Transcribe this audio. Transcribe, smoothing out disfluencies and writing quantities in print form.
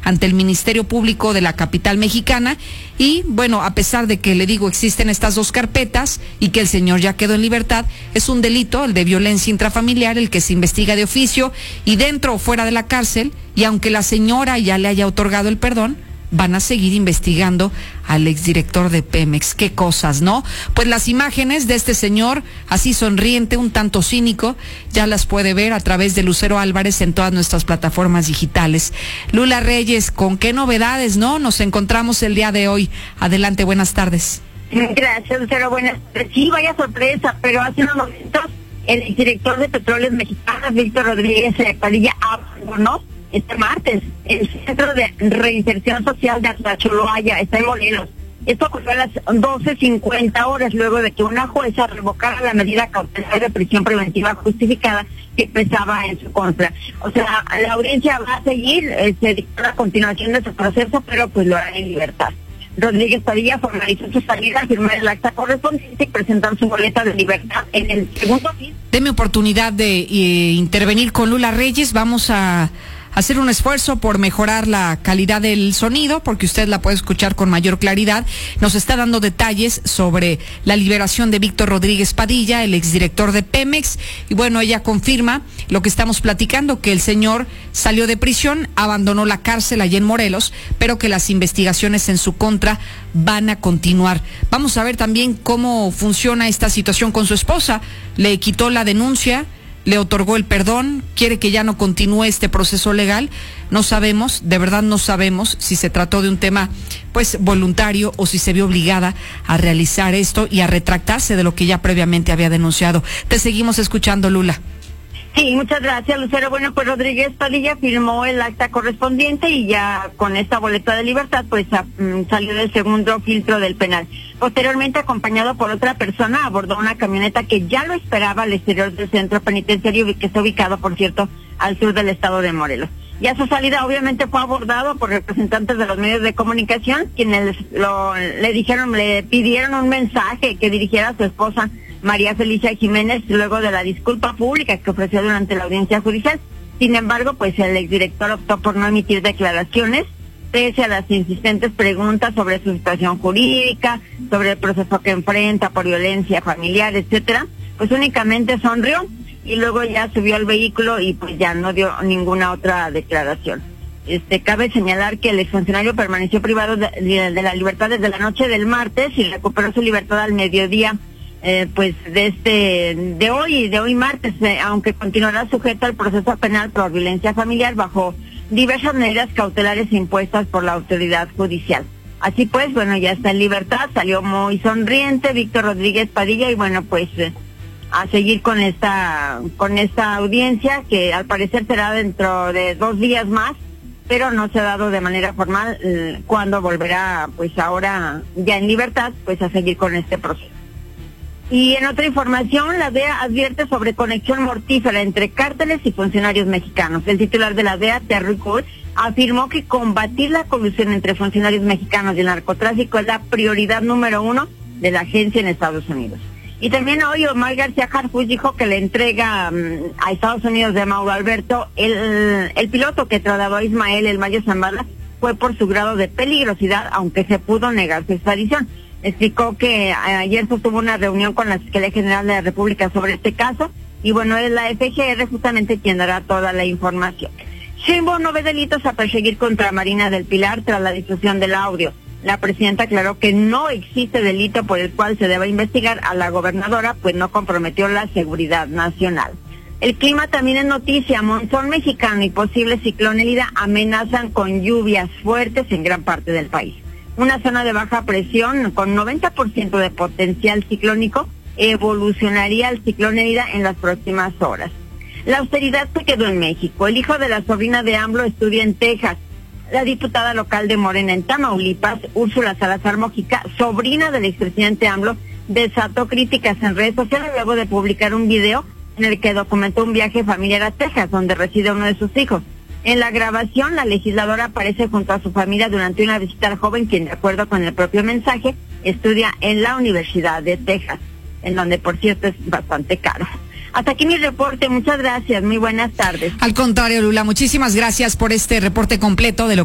ante el Ministerio Público de la capital mexicana. Y bueno, a pesar de que le digo existen estas dos carpetas y que el señor ya quedó en libertad, es un delito, el de violencia intrafamiliar, el que se investiga de oficio y dentro o fuera de la cárcel. Y aunque la señora ya le haya otorgado el perdón, van a seguir investigando al exdirector de Pemex. Qué cosas, ¿no? Pues las imágenes de este señor, así sonriente, un tanto cínico, ya las puede ver a través de Lucero Álvarez en todas nuestras plataformas digitales. Lula Reyes, ¿con qué novedades, no? Nos encontramos el día de hoy. Adelante, buenas tardes. Gracias, Lucero, buenas tardes. Sí, vaya sorpresa, pero hace unos momentos el exdirector de Petróleos Mexicanos, Víctor Rodríguez Padilla, abandonó este martes el Centro de Reinserción Social de Atlacholoaya, está en Morelos. Esto ocurrió a las 12:50 horas, luego de que una jueza revocara la medida cautelar de prisión preventiva justificada que pesaba en su contra. O sea, la audiencia va a seguir, se dictará a continuación de su proceso, pero pues lo hará en libertad. Rodríguez Padilla formalizó su salida, firmó el acta correspondiente y presentó su boleta de libertad en el segundo piso. Deme oportunidad de intervenir con Lula Reyes. Vamos a hacer un esfuerzo por mejorar la calidad del sonido, porque usted la puede escuchar con mayor claridad. Nos está dando detalles sobre la liberación de Víctor Rodríguez Padilla, el exdirector de Pemex, y bueno, ella confirma lo que estamos platicando, que el señor salió de prisión, abandonó la cárcel allá en Morelos, pero que las investigaciones en su contra van a continuar. Vamos a ver también cómo funciona esta situación con su esposa. Le quitó la denuncia, le otorgó el perdón, quiere que ya no continúe este proceso legal. No sabemos, de verdad no sabemos si se trató de un tema pues voluntario o si se vio obligada a realizar esto y a retractarse de lo que ya previamente había denunciado. Te seguimos escuchando, Lula. Sí, muchas gracias, Lucero. Bueno, pues Rodríguez Padilla firmó el acta correspondiente y ya con esta boleta de libertad pues salió del segundo filtro del penal. Posteriormente, acompañado por otra persona, abordó una camioneta que ya lo esperaba al exterior del centro penitenciario, que está ubicado, por cierto, al sur del estado de Morelos. Y a su salida obviamente fue abordado por representantes de los medios de comunicación, quienes le pidieron un mensaje que dirigiera a su esposa María Felicia Jiménez luego de la disculpa pública que ofreció durante la audiencia judicial. Sin embargo, pues el exdirector optó por no emitir declaraciones, pese a las insistentes preguntas sobre su situación jurídica, sobre el proceso que enfrenta por violencia familiar, etcétera. Pues únicamente sonrió y luego ya subió al vehículo y pues ya no dio ninguna otra declaración. Cabe señalar que el exfuncionario permaneció privado de la libertad desde la noche del martes y recuperó su libertad al mediodía de hoy martes, aunque continuará sujeto al proceso penal por violencia familiar bajo diversas medidas cautelares impuestas por la autoridad judicial. Así pues, bueno, ya está en libertad, salió muy sonriente Víctor Rodríguez Padilla y bueno, pues a seguir con esta audiencia que al parecer será dentro de 2 días más, pero no se ha dado de manera formal cuándo volverá, pues ahora ya en libertad, pues a seguir con este proceso. Y en otra información, la DEA advierte sobre conexión mortífera entre cárteles y funcionarios mexicanos. El titular de la DEA, Terry Cole, afirmó que combatir la colusión entre funcionarios mexicanos y el narcotráfico es la prioridad número 1 de la agencia en Estados Unidos. Y también hoy Omar García Harfuch dijo que le entrega a Estados Unidos de Mauro Alberto el piloto que trasladó a Ismael El Mayo Zambada fue por su grado de peligrosidad, aunque se pudo negar su extradición. Explicó que ayer sostuvo una reunión con la Fiscalía General de la República sobre este caso y bueno, es la FGR justamente quien dará toda la información. Sheinbaum no ve delitos a perseguir contra Marina del Pilar tras la difusión del audio. La presidenta aclaró que no existe delito por el cual se deba investigar a la gobernadora, pues no comprometió la seguridad nacional. El clima también es noticia. Monzón mexicano y posible ciclón Elida amenazan con lluvias fuertes en gran parte del país. Una zona de baja presión con 90% de potencial ciclónico evolucionaría al ciclón Elida en las próximas horas. La austeridad se quedó en México. El hijo de la sobrina de AMLO estudia en Texas. La diputada local de Morena en Tamaulipas, Úrsula Salazar Mojica, sobrina del expresidente AMLO, desató críticas en redes sociales luego de publicar un video en el que documentó un viaje familiar a Texas, donde reside uno de sus hijos. En la grabación, la legisladora aparece junto a su familia durante una visita al joven, quien, de acuerdo con el propio mensaje, estudia en la Universidad de Texas, en donde, por cierto, es bastante caro. Hasta aquí mi reporte. Muchas gracias. Muy buenas tardes. Al contrario, Lula, muchísimas gracias por este reporte completo de lo